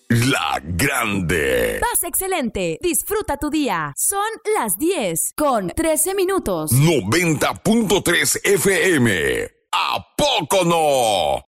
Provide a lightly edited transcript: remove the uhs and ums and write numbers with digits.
La Grande. Paz excelente. Disfruta tu día. Son las 10 con 13 minutos. 90.3 FM. ¿A poco no?